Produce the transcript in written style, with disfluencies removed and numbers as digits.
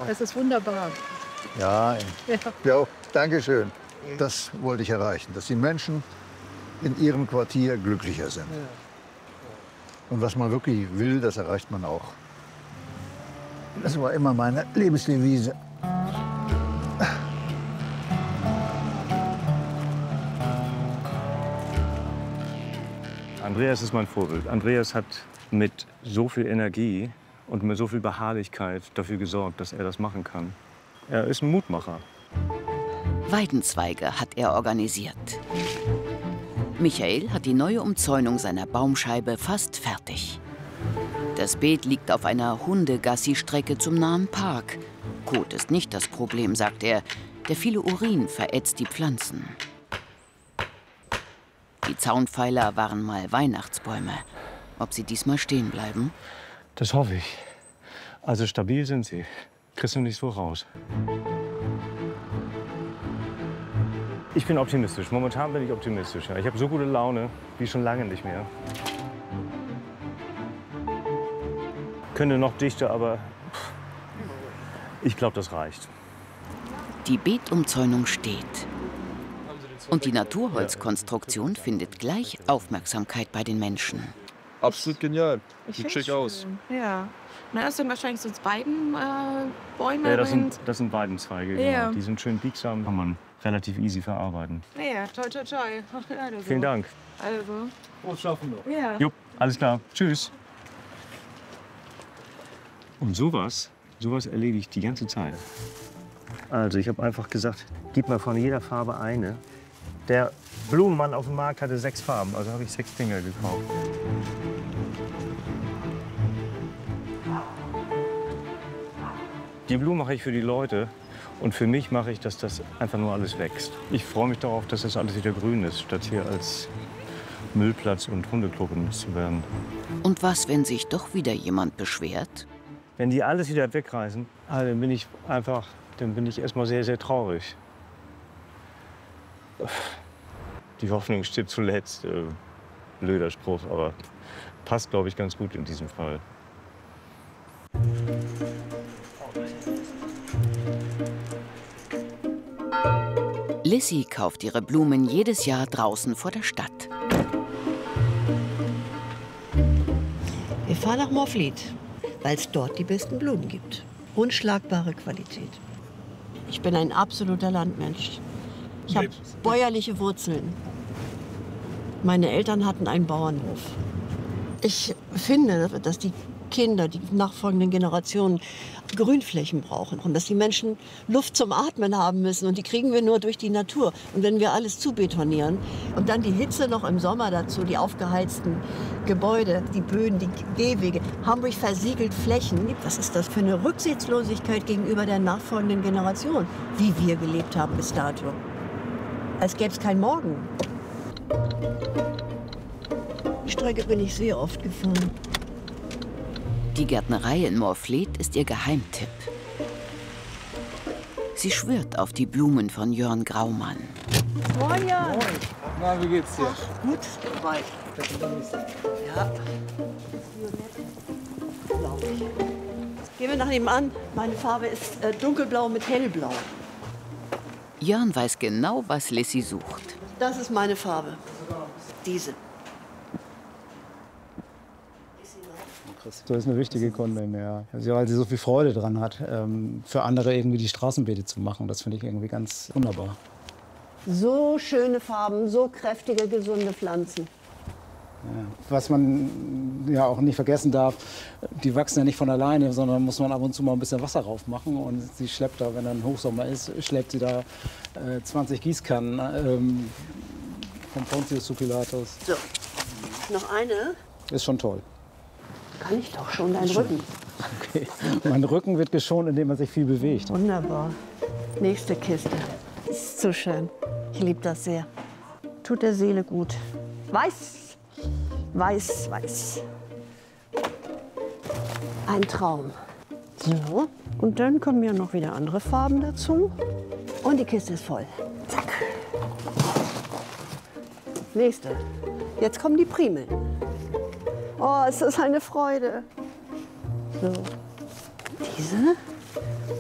Es ist wunderbar. Ja, Ja. ja, danke schön. Das wollte ich erreichen, dass die Menschen in ihrem Quartier glücklicher sind. Und was man wirklich will, das erreicht man auch. Das war immer meine Lebensdevise. Andreas ist mein Vorbild. Andreas hat mit so viel Energie und mit so viel Beharrlichkeit dafür gesorgt, dass er das machen kann. Er ist ein Mutmacher. Weidenzweige hat er organisiert. Michael hat die neue Umzäunung seiner Baumscheibe fast fertig. Das Beet liegt auf einer Hundegassi-Strecke zum nahen Park. Kot ist nicht das Problem, sagt er. Der viele Urin verätzt die Pflanzen. Die Zaunpfeiler waren mal Weihnachtsbäume. Ob sie diesmal stehen bleiben? Das hoffe ich. Also stabil sind sie. Kriegst du nicht so raus. Ich bin optimistisch. Momentan bin ich optimistisch. Ja. Ich habe so gute Laune wie schon lange nicht mehr. Könnte noch dichter, aber ich glaube, das reicht. Die Beetumzäunung steht. Und die Naturholzkonstruktion findet gleich Aufmerksamkeit bei den Menschen. Absolut genial. Sieht schick aus. Ja. Na, das sind wahrscheinlich so Weidenbäume. Ja, das sind Weidenzweige. Ja. Genau. Die sind schön biegsam, kann man relativ easy verarbeiten. Ja, toi, toi, toi. Also. Vielen Dank. Also. Frohes Schaffen noch. Ja. Jupp, alles klar. Tschüss. Und sowas erlebe ich die ganze Zeit. Also ich habe einfach gesagt, gib mir von jeder Farbe eine. Der Blumenmann auf dem Markt hatte 6 Farben, also habe ich 6 Dinger gekauft. Die Blumen mache ich für die Leute und für mich mache ich, dass das einfach nur alles wächst. Ich freue mich darauf, dass das alles wieder grün ist, statt hier als Müllplatz und Hundeklo benutzt zu werden. Und was, wenn sich doch wieder jemand beschwert? Wenn die alles wieder wegreißen, dann bin ich erstmal sehr, sehr traurig. Die Hoffnung stirbt zuletzt. Blöder Spruch, aber passt, glaube ich, ganz gut in diesem Fall. Lissy kauft ihre Blumen jedes Jahr draußen vor der Stadt. Wir fahren nach Morfleet, weil es dort die besten Blumen gibt. Unschlagbare Qualität. Ich bin ein absoluter Landmensch. Ich habe bäuerliche Wurzeln. Meine Eltern hatten einen Bauernhof. Ich finde, dass die Kinder, die nachfolgenden Generationen Grünflächen brauchen und dass die Menschen Luft zum Atmen haben müssen und die kriegen wir nur durch die Natur. Und wenn wir alles zubetonieren und dann die Hitze noch im Sommer dazu, die aufgeheizten Gebäude, die Böden, die Gehwege, Hamburg versiegelt Flächen, was ist das für eine Rücksichtslosigkeit gegenüber der nachfolgenden Generation, wie wir gelebt haben bis dato. Als gäbe es kein Morgen. Die Strecke bin ich sehr oft gefahren. Die Gärtnerei in Morfleet ist ihr Geheimtipp. Sie schwört auf die Blumen von Jörn Graumann. Moin, Jan. Moin. Na, wie geht's dir? Gut, weit. Ja. Gehen wir nach nebenan. Meine Farbe ist dunkelblau mit hellblau. Jörn weiß genau, was Lissy sucht. Das ist meine Farbe. Diese. Das ist eine wichtige Kundin, ja. Also, weil sie so viel Freude dran hat, für andere irgendwie die Straßenbeete zu machen. Das finde ich irgendwie ganz wunderbar. So schöne Farben, so kräftige, gesunde Pflanzen. Ja. Was man ja auch nicht vergessen darf, die wachsen ja nicht von alleine, sondern muss man ab und zu mal ein bisschen Wasser rauf machen. Und sie schleppt da, wenn dann Hochsommer ist, schleppt sie da 20 Gießkannen vom Pontius zu Pilatus. So, noch eine. Ist schon toll. Kann ich doch schon, dein Rücken. Okay. Mein Rücken wird geschont, indem man sich viel bewegt. Wunderbar. Nächste Kiste. Ist so schön. Ich liebe das sehr. Tut der Seele gut. Weiß, weiß, weiß. Ein Traum. So, und dann kommen ja noch wieder andere Farben dazu. Und die Kiste ist voll. Zack. Nächste. Jetzt kommen die Primeln. Oh, es ist eine Freude. So. Diese.